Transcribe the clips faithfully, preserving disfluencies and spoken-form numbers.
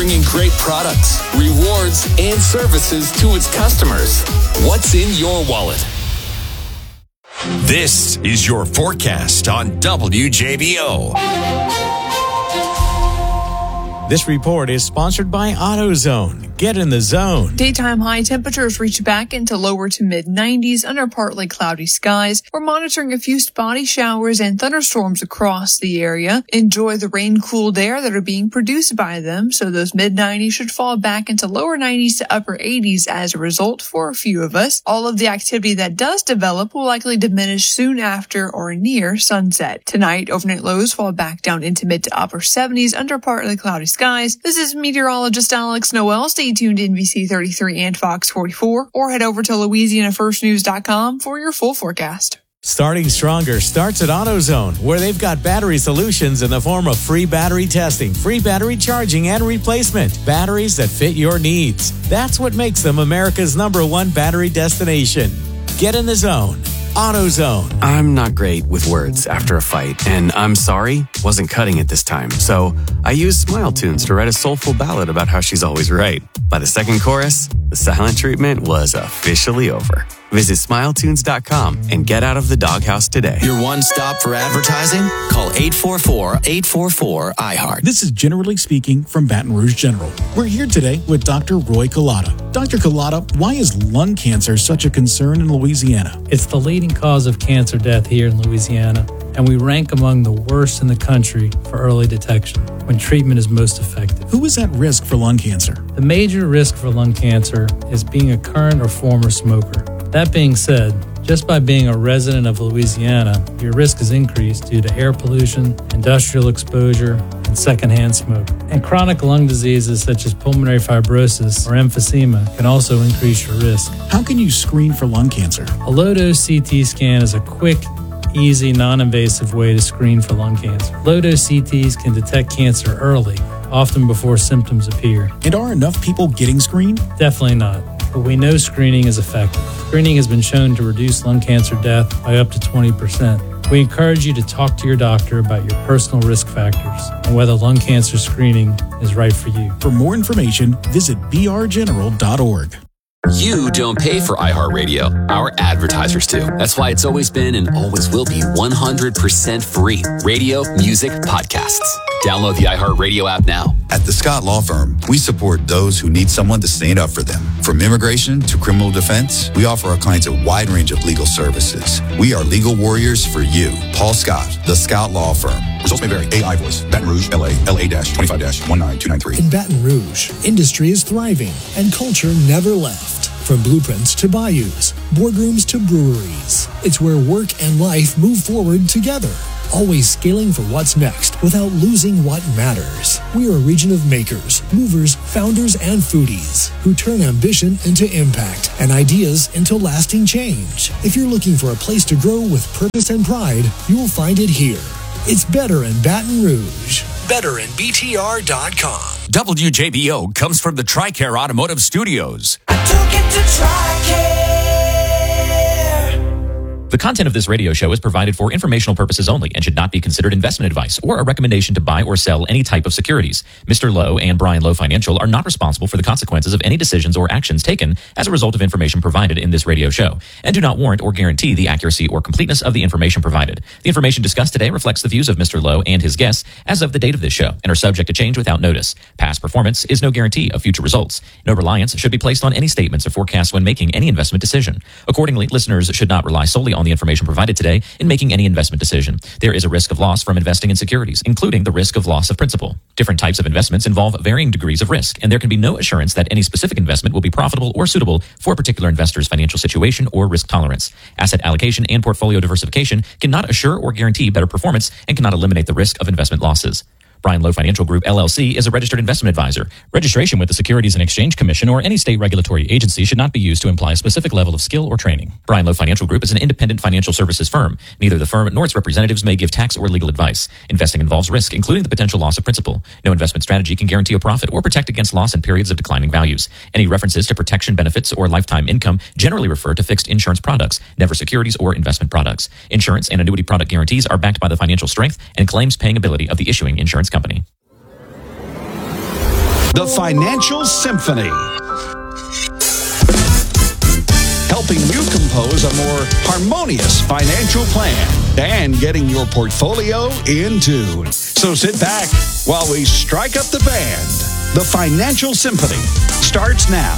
bringing great products, rewards, and services to its customers. What's in your wallet? This is your forecast on W J B O. This report is sponsored by AutoZone. Get in the zone. Daytime high temperatures reach back into lower to mid nineties under partly cloudy skies. We're monitoring a few spotty showers and thunderstorms across the area. Enjoy the rain-cooled air that are being produced by them, so those mid nineties should fall back into lower nineties to upper eighties as a result for a few of us. All of the activity that does develop will likely diminish soon after or near sunset. Tonight, overnight lows fall back down into mid to upper seventies under partly cloudy skies. This is meteorologist Alex Noel. Stay tuned to N B C thirty-three and Fox forty-four, or head over to Louisiana First News dot com for your full forecast. Starting stronger starts at AutoZone, where they've got battery solutions in the form of free battery testing, free battery charging and replacement, batteries that fit your needs. That's what makes them America's number one battery destination. Get in the zone. AutoZone. I'm not great with words after a fight, and I'm sorry, wasn't cutting it this time. So I used Smile Tunes to write a soulful ballad about how she's always right. By the second chorus, the silent treatment was officially over. Visit smile tunes dot com and get out of the doghouse today. Your one stop for advertising? Call eight four four, eight four four, I heart. This is Generally Speaking from Baton Rouge General. We're here today with Doctor Roy Collada. Doctor Collada, why is lung cancer such a concern in Louisiana? It's the leading cause of cancer death here in Louisiana, and we rank among the worst in the country for early detection when treatment is most effective. Who is at risk for lung cancer? The major risk for lung cancer is being a current or former smoker. That being said, just by being a resident of Louisiana, your risk is increased due to air pollution, industrial exposure, and secondhand smoke. And chronic lung diseases such as pulmonary fibrosis or emphysema can also increase your risk. How can you screen for lung cancer? A low-dose C T scan is a quick, easy, non-invasive way to screen for lung cancer. Low-dose C Ts can detect cancer early, often before symptoms appear. And are enough people getting screened? Definitely not. But we know screening is effective. Screening has been shown to reduce lung cancer death by up to twenty percent. We encourage you to talk to your doctor about your personal risk factors and whether lung cancer screening is right for you. For more information, visit b r general dot org. You don't pay for iHeartRadio. Our advertisers do. That's why it's always been and always will be one hundred percent free. Radio, music, podcasts. Download the iHeartRadio app now. At the Scott Law Firm, we support those who need someone to stand up for them. From immigration to criminal defense, we offer our clients a wide range of legal services. We are legal warriors for you. Paul Scott, the Scott Law Firm. Results may vary. A I Voice, Baton Rouge, L A, L A twenty-five dash one nine two nine three. In Baton Rouge, industry is thriving and culture never left. From blueprints to bayous, boardrooms to breweries, it's where work and life move forward together. Always scaling for what's next without losing what matters. We are a region of makers, movers, founders, and foodies who turn ambition into impact and ideas into lasting change. If you're looking for a place to grow with purpose and pride, you'll find it here. It's better in Baton Rouge. better in B T R dot com. W J B O comes from the TRICARE Automotive Studios. I took it to TRICARE. The content of this radio show is provided for informational purposes only and should not be considered investment advice or a recommendation to buy or sell any type of securities. Mister Lowe and Brian Lowe Financial are not responsible for the consequences of any decisions or actions taken as a result of information provided in this radio show and do not warrant or guarantee the accuracy or completeness of the information provided. The information discussed today reflects the views of Mister Lowe and his guests as of the date of this show and are subject to change without notice. Past performance is no guarantee of future results. No reliance should be placed on any statements or forecasts when making any investment decision. Accordingly, listeners should not rely solely on the information provided today in making any investment decision. There is a risk of loss from investing in securities, including the risk of loss of principal. Different types of investments involve varying degrees of risk, and there can be no assurance that any specific investment will be profitable or suitable for a particular investor's financial situation or risk tolerance. Asset allocation and portfolio diversification cannot assure or guarantee better performance and cannot eliminate the risk of investment losses. Brian Lowe Financial Group, L L C, is a registered investment advisor. Registration with the Securities and Exchange Commission or any state regulatory agency should not be used to imply a specific level of skill or training. Brian Lowe Financial Group is an independent financial services firm. Neither the firm nor its representatives may give tax or legal advice. Investing involves risk, including the potential loss of principal. No investment strategy can guarantee a profit or protect against loss in periods of declining values. Any references to protection benefits or lifetime income generally refer to fixed insurance products, never securities or investment products. Insurance and annuity product guarantees are backed by the financial strength and claims paying ability of the issuing insurance company. The Financial Symphony. Helping you compose a more harmonious financial plan and getting your portfolio in tune. So sit back while we strike up the band. The Financial Symphony starts now.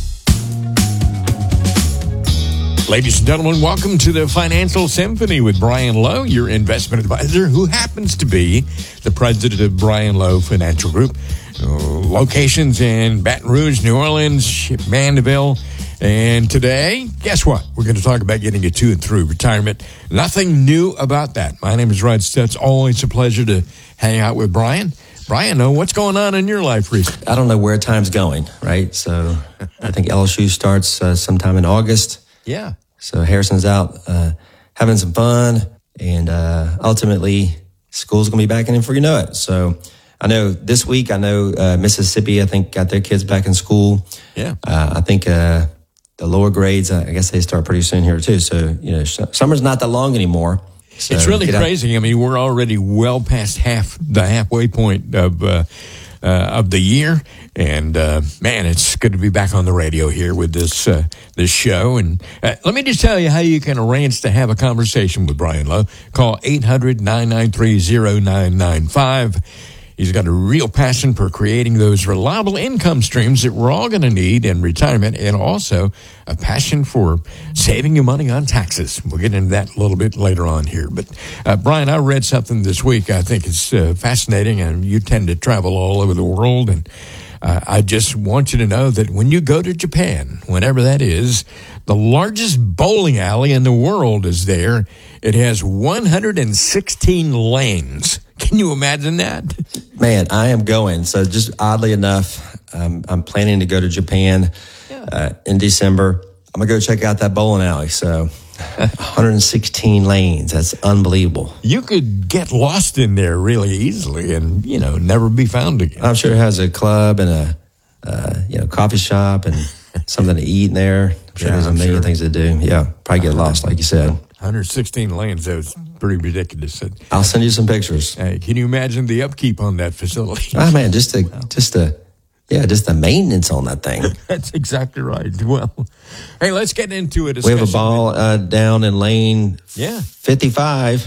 Ladies and gentlemen, welcome to the Financial Symphony with Brian Lowe, your investment advisor, who happens to be the president of Brian Lowe Financial Group. Uh, locations in Baton Rouge, New Orleans, Mandeville. And today, guess what? We're going to talk about getting you to and through retirement. Nothing new about that. My name is Rod Stutz. Always a pleasure to hang out with Brian. Brian, know what's going on in your life recently? I don't know where time's going, right? So I think L S U starts uh, sometime in August. Yeah. So Harrison's out uh, having some fun, and uh, ultimately school's going to be back in before you know it. So I know this week, I know uh, Mississippi, I think, got their kids back in school. Yeah. Uh, I think uh, the lower grades, I guess they start pretty soon here too. So, you know, summer's not that long anymore. So it's really crazy. I mean, we're already well past half the halfway point of uh, uh, of the year, and uh, man, it's good to be back on the radio here with this uh, this show. And uh, let me just tell you how you can arrange to have a conversation with Brian Lowe. Call eight hundred, nine nine three, zero nine nine five. He's got a real passion for creating those reliable income streams that we're all going to need in retirement, and also a passion for saving you money on taxes. We'll get into that a little bit later on here. But, uh, Brian, I read something this week I think is uh, fascinating, and you tend to travel all over the world, and uh, I just want you to know that when you go to Japan, whenever that is, the largest bowling alley in the world is there. It has one hundred sixteen lanes. Can you imagine that? Man, I am going. So just oddly enough, um, I'm planning to go to Japan yeah. uh, in December. I'm going to go check out that bowling alley. So one hundred sixteen lanes. That's unbelievable. You could get lost in there really easily and, you know, never be found again. I'm sure it has a club and a, uh, you know, coffee shop and something to eat in there. I'm sure yeah, there's a million sure. things to do. Yeah, probably get lost, like you said. one hundred sixteen lanes, that was pretty ridiculous. I'll send you some pictures. Hey, can you imagine the upkeep on that facility? Oh, man, just the, just the, yeah, just the maintenance on that thing. That's exactly right. Well, hey, let's get into it. We have a ball uh, down in lane yeah. fifty-five.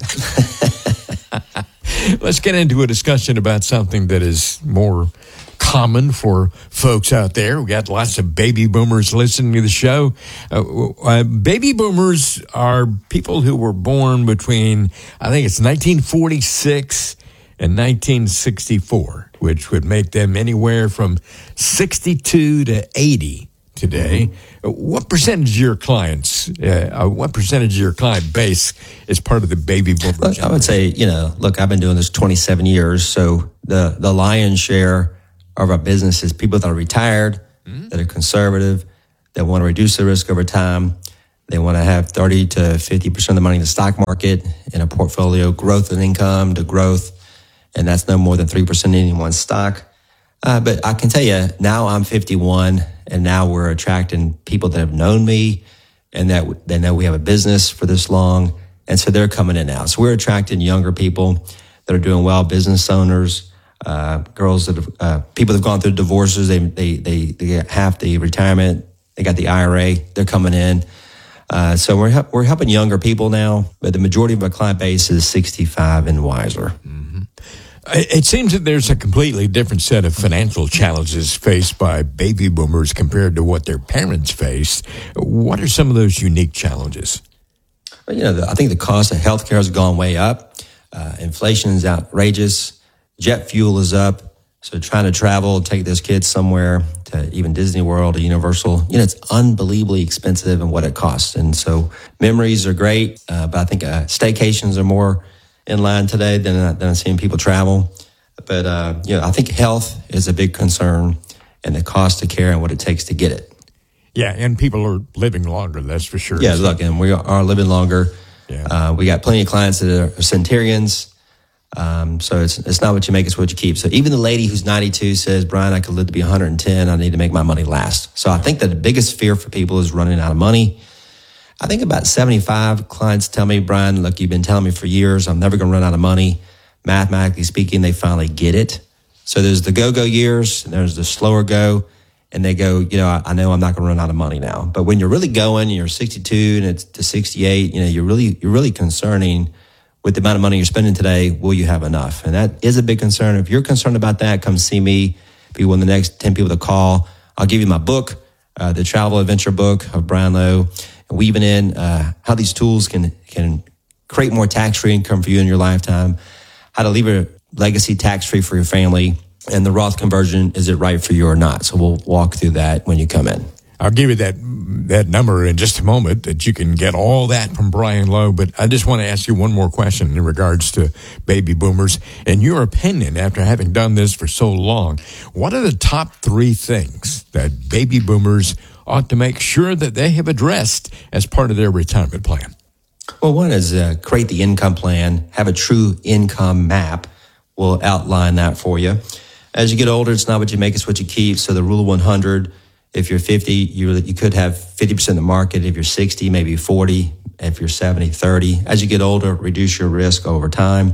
Let's get into a discussion about something that is more common for folks out there. We got lots of baby boomers listening to the show. Uh, uh, baby boomers are people who were born between, I think it's nineteen forty-six and nineteen sixty-four, which would make them anywhere from sixty-two to eighty today. Mm-hmm. What percentage of your clients, uh, what percentage of your client base is part of the baby boomer generation? I would say, you know, look, I've been doing this twenty-seven years, so the, the lion's share of our business is people that are retired, mm-hmm. that are conservative, that want to reduce the risk over time. They want to have thirty to fifty percent of the money in the stock market in a portfolio, growth and income to growth, and that's no more than three percent in any one stock. Uh, but I can tell you, now I'm fifty-one, and now we're attracting people that have known me and that they know we have a business for this long, and so they're coming in now. So we're attracting younger people that are doing well, business owners, Uh, girls that have, uh, people that have gone through divorces, they, they, they, they get half the retirement. They got the I R A. They're coming in. Uh, so we're, help, we're helping younger people now, but the majority of our client base is sixty-five and wiser. Mm-hmm. It seems that there's a completely different set of financial challenges faced by baby boomers compared to what their parents faced. What are some of those unique challenges? Well, you know, the, I think the cost of healthcare has gone way up. Uh, inflation is outrageous. Jet fuel is up, so trying to travel, take those kids somewhere to even Disney World or Universal, you know, it's unbelievably expensive and what it costs. And so memories are great, uh, but I think uh, staycations are more in line today than, uh, than I'm seeing people travel. But, uh, you know, I think health is a big concern and the cost of care and what it takes to get it. Yeah, and people are living longer, that's for sure. Yeah, look, and we are living longer. Yeah. Uh, we got plenty of clients that are centenarians. Um, so it's it's not what you make, it's what you keep. So even the lady who's ninety-two says, Brian, I could live to be one hundred ten. I need to make my money last. So I think that the biggest fear for people is running out of money. I think about seventy-five clients tell me, Brian, look, you've been telling me for years, I'm never going to run out of money. Mathematically speaking, they finally get it. So there's the go-go years, and there's the slower go, and they go, you know, I, I know I'm not going to run out of money now. But when you're really going, you're sixty-two and it's to sixty-eight, you know, you're really you're really concerning with the amount of money you're spending today. Will you have enough? And that is a big concern. If you're concerned about that, come see me. Be one of the next ten people to call. I'll give you my book, uh, the Travel Adventure book of Brian Lowe, and weaving in uh, how these tools can can create more tax-free income for you in your lifetime, how to leave a legacy tax-free for your family, and the Roth conversion, is it right for you or not? So we'll walk through that when you come in. I'll give you that that number in just a moment that you can get all that from Brian Lowe. But I just want to ask you one more question in regards to baby boomers. In your opinion, after having done this for so long, what are the top three things that baby boomers ought to make sure that they have addressed as part of their retirement plan? Well, one is uh, create the income plan, have a true income map. We'll outline that for you. As you get older, it's not what you make, it's what you keep. So the rule of one hundred, if you're fifty, you you could have fifty percent of the market. If you're sixty, maybe forty. If you're seventy, thirty. As you get older, reduce your risk over time.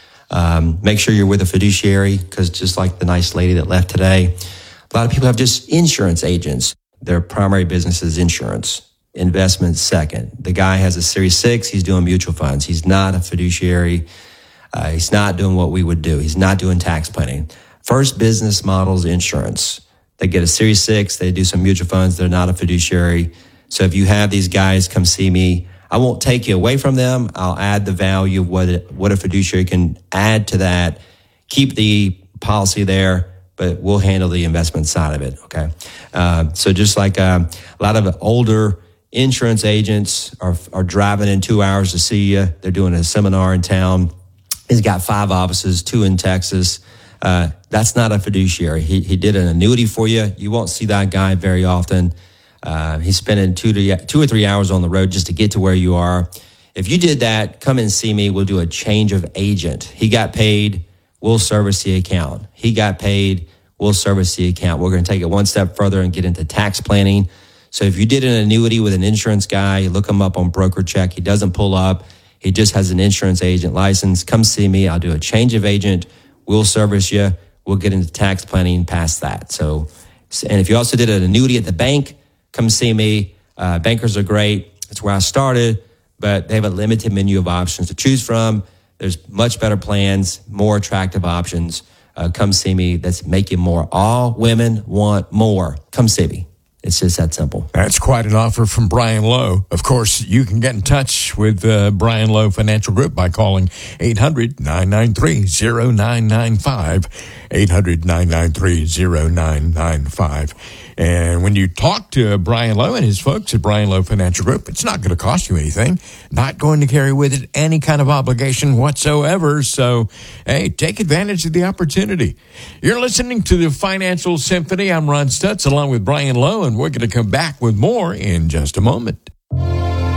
Um, make sure you're with a fiduciary, because just like the nice lady that left today, a lot of people have just insurance agents. Their primary business is insurance. Investments second. The guy has a Series six. He's doing mutual funds. He's not a fiduciary. Uh, he's not doing what we would do. He's not doing tax planning. First business model is insurance. They get a Series six. They do some mutual funds. They're not a fiduciary. So if you have these guys, come see me. I won't take you away from them. I'll add the value of what it, what a fiduciary can add to that. Keep the policy there, but we'll handle the investment side of it. Okay. Uh, so just like um, a lot of older insurance agents are are driving in two hours to see you. They're doing a seminar in town. He's got five offices, two in Texas. Uh, that's not a fiduciary. He he did an annuity for you. You won't see that guy very often. Uh, he's spending two to two or three hours on the road just to get to where you are. If you did that, come and see me. We'll do a change of agent. He got paid. We'll service the account. He got paid. We'll service the account. We're going to take it one step further and get into tax planning. So if you did an annuity with an insurance guy, you look him up on Broker Check. He doesn't pull up. He just has an insurance agent license. Come see me. I'll do a change of agent. We'll service you. We'll get into tax planning past that. So, and if you also did an annuity at the bank, come see me. Uh, bankers are great. That's where I started, but they have a limited menu of options to choose from. There's much better plans, more attractive options. Uh, come see me. That's making more. All women want more. Come see me. It's just that simple. That's quite an offer from Brian Lowe. Of course, you can get in touch with uh, Brian Lowe Financial Group by calling eight hundred, nine nine three, zero nine nine five, eight hundred, nine nine three, zero nine nine five. And when you talk to Brian Lowe and his folks at Brian Lowe Financial Group, it's not going to cost you anything, not going to carry with it any kind of obligation whatsoever. So, hey, take advantage of the opportunity. You're listening to the Financial Symphony. I'm Ron Stutz along with Brian Lowe, and we're going to come back with more in just a moment.